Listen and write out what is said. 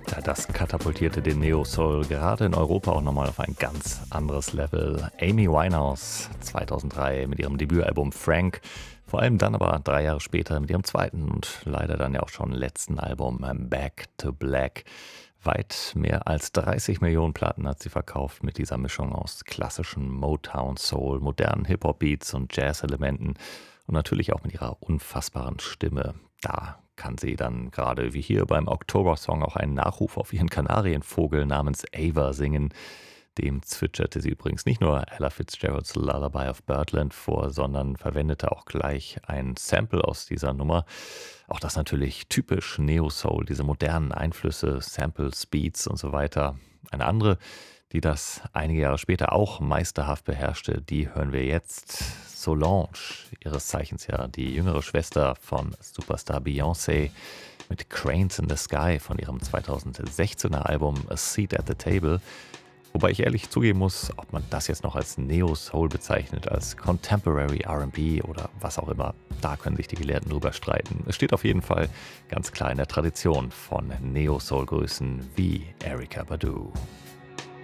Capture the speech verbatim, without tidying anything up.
Ja, das katapultierte den Neo-Soul gerade in Europa auch nochmal auf ein ganz anderes Level. Amy Winehouse zweitausenddrei mit ihrem Debütalbum Frank, vor allem dann aber drei Jahre später mit ihrem zweiten und leider dann ja auch schon letzten Album Back to Black. Weit mehr als dreißig Millionen Platten hat sie verkauft mit dieser Mischung aus klassischen Motown Soul, modernen Hip-Hop-Beats und Jazz-Elementen und natürlich auch mit ihrer unfassbaren Stimme. Da kann sie dann gerade wie hier beim Oktober-Song auch einen Nachruf auf ihren Kanarienvogel namens Ava singen. Dem zwitscherte sie übrigens nicht nur Ella Fitzgeralds Lullaby of Birdland vor, sondern verwendete auch gleich ein Sample aus dieser Nummer. Auch das natürlich typisch Neo-Soul, diese modernen Einflüsse, Samples, Beats und so weiter. Eine andere, die das einige Jahre später auch meisterhaft beherrschte, die hören wir jetzt. Solange, ihres Zeichens ja die jüngere Schwester von Superstar Beyoncé, mit Cranes in the Sky von ihrem zweitausendsechzehner Album A Seat at the Table. Wobei ich ehrlich zugeben muss, ob man das jetzt noch als Neo-Soul bezeichnet, als Contemporary R and B oder was auch immer, da können sich die Gelehrten drüber streiten. Es steht auf jeden Fall ganz klar in der Tradition von Neo-Soul-Größen wie Erykah Badu.